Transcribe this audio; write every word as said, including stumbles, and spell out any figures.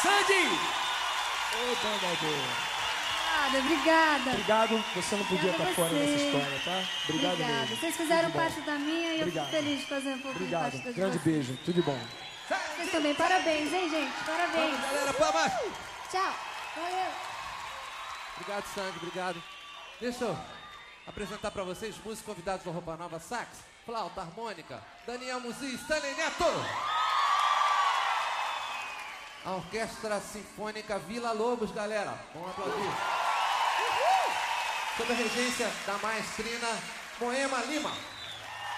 Sandy! Ô, banda boa. Obrigada, obrigada. Obrigado, você não podia Obrigada estar fora você. dessa história, tá? Obrigado Obrigada. mesmo. Vocês fizeram Tudo parte bom. da minha e eu Obrigado. fico feliz de fazer um pouco Obrigado. parte da de Grande vocês. beijo. Tudo de bom. Vocês também. Parabéns, hein, gente? Parabéns. Vamos, galera, palmas! Tchau. Valeu. Obrigado, Sandy, obrigado. Deixa eu apresentar pra vocês músicos convidados do Roupa Nova: sax, flauta, harmônica, Daniel Muzi, Stanley Neto. A Orquestra Sinfônica Vila Lobos, galera. Vamos aplaudir. Sob a regência da maestrina Moema Lima.